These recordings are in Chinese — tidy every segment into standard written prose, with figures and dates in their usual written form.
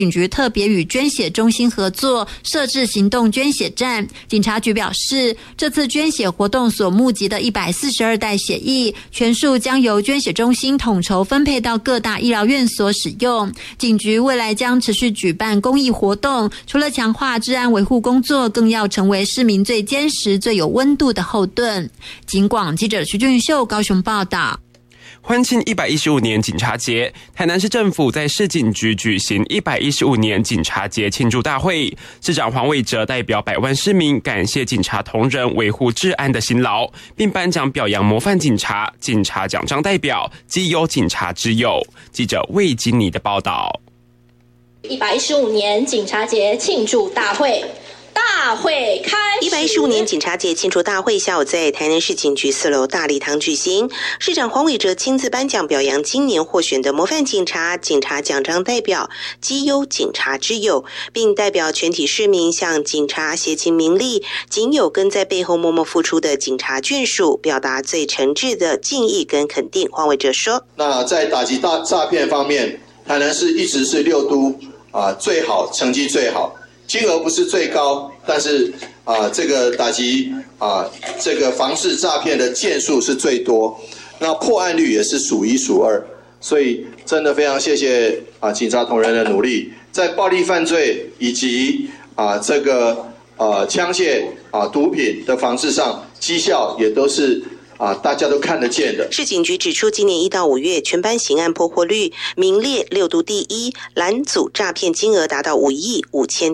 警局特别与捐血中心合作，设置行动捐血站。警察局表示，这次捐血活动所募集的142袋血液，全数将由捐血中心统筹分配到各大医疗院所使用。警局未来将持续举办公益活动，除了强化治安维护工作，更要成为市民最坚实、最有温度的后盾。警广记者徐俊秀高雄报道。 欢庆115年警察节，台南市政府在市警局举行115年警察节庆祝大会。市长黄伟哲代表百万市民感谢警察同仁维护治安的辛劳，并颁奖表扬模范警察、警察奖章代表及有警察之友。记者魏金妮的报道。 115年警察节庆祝大会。大会开始 ！115年警察节庆祝大会下午在台南市警局4楼大礼堂举行，市长黄伟哲亲自颁奖表扬今年获选的模范警察、警察奖章代表及有警察之友，并代表全体市民向警察协尽名利、警友跟在背后默默付出的警察眷属表达最诚挚的敬意跟肯定。黄伟哲说：“ 那在打击诈骗方面，台南市一直是6都最好，成绩最好。”金额不是最高，但是这个打击这个防治诈骗的件数是最多，那破案率也是数1数2，所以真的非常谢谢警察同仁的努力，在暴力犯罪以及这个枪械毒品的防治上，绩效也都是大家都看得见的。 市警局指出，今年1到5月全班刑案破获率名列6都第一，拦阻诈骗金额达到5亿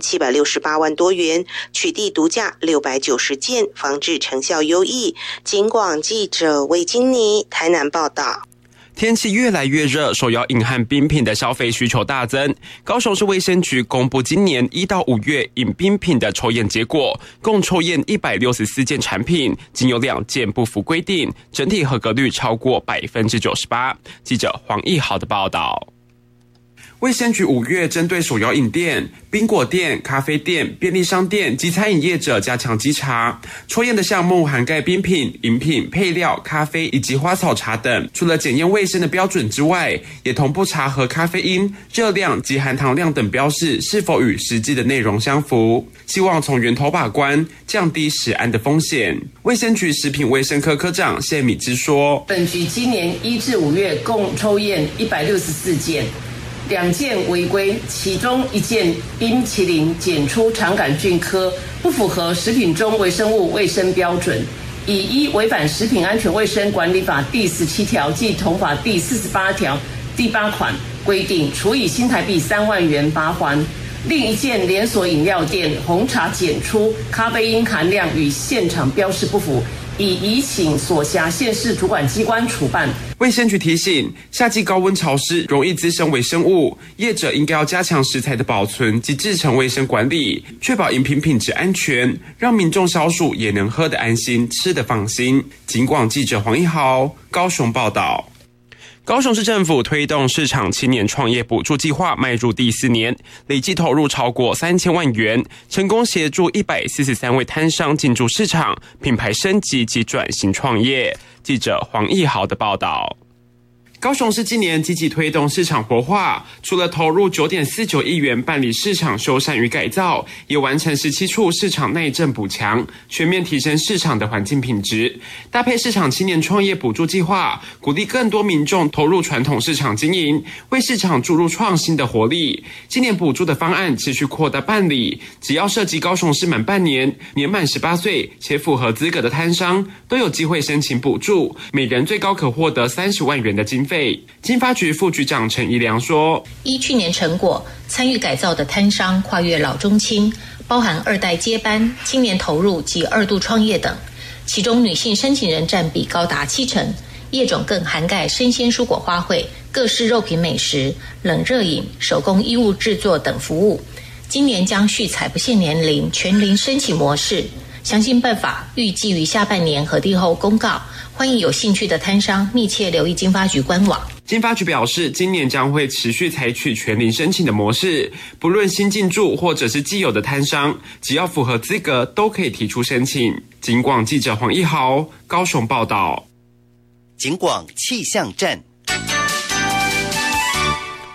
5768万多元，取缔毒驾690件，防治成效优异。警广记者魏金妮台南报道。 天气越来越热，手摇饮和冰品的消费需求大增。高雄市卫生局公布今年1到5月饮冰品的抽验结果，共抽验164件产品，仅有2件不符规定，整体合格率超过98%。记者黄义豪的报道。卫生局5月针对手摇饮店、冰果店、咖啡店、便利商店及餐饮业者加强稽查，抽验的项目涵盖冰品、饮品、配料、咖啡以及花草茶等。除了检验卫生的标准之外，也同步查核咖啡因、热量及含糖量等标示是否与实际的内容相符，希望从源头把关，降低食安的风险。卫生局食品卫生科科长谢敏之说：“ 本局今年1至5月共抽验164件。2件违规，其中1件冰淇淋检出肠杆菌科，不符合食品中微生物卫生标准，以违反食品安全卫生管理法第17条及同法第48条第8款规定，处以新台币3万元罚锾。另1件连锁饮料店红茶检出咖啡因含量与现场标示不符，已请所辖县市主管机关处办。” 卫生局提醒，夏季高温潮湿，容易滋生微生物，业者应该要加强食材的保存及制程卫生管理，确保饮品品质安全，让民众消暑也能喝得安心，吃得放心。警广记者黄一豪高雄报道。高雄市政府推动市场青年创业补助计划迈入第4年，累计投入超过3000万元，成功协助143位摊商进驻市场，品牌升级及转型创业。记者黄义豪的报道。高雄市今年积极推动市场活化，除了投入9.49亿元办理市场修缮与改造，也完成17处市场内政补强，全面提升市场的环境品质。搭配市场青年创业补助计划，鼓励更多民众投入传统市场经营，为市场注入创新的活力。今年补助的方案持续扩大办理，只要涉及高雄市满半年、年满18岁且符合资格的摊商，都有机会申请补助，每人最高可获得30万元的经费。经发局副局长陈怡良说：“ 依去年成果，参与改造的摊商跨越老中青，包含2代接班、青年投入及2度创业等，其中女性申请人占比高达70%，业种更涵盖生鲜蔬果花卉、各式肉品美食、冷热饮、手工衣物制作等服务。今年将续采不限年龄、全龄申请模式，详细办法预计于下半年核定后公告。欢迎有兴趣的摊商密切留意经发局官网。” 经发局表示，今年将会持续采取全龄申请的模式，不论新进驻或者是既有的摊商，只要符合资格都可以提出申请。警广记者黄一豪高雄报道。 警广气象站。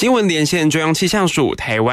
新闻连线中央气象署台湾